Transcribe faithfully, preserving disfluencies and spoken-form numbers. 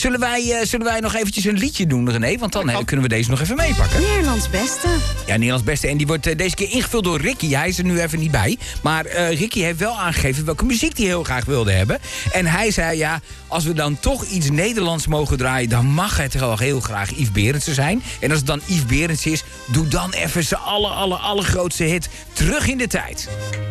Zullen wij, uh, zullen wij nog eventjes een liedje doen, René? Want dan uh, kunnen we deze nog even meepakken. Nederlands beste. Ja, Nederlands beste. En die wordt uh, deze keer ingevuld door Ricky. Hij is er nu even niet bij. Maar uh, Ricky heeft wel aangegeven welke muziek hij heel graag wilde hebben. En hij zei, ja, als we dan toch iets Nederlands mogen draaien, dan mag het wel heel graag Yves Berendsen zijn. En als het dan Yves Berendsen is, doe dan even zijn aller, aller, allergrootste hit Terug in de Tijd.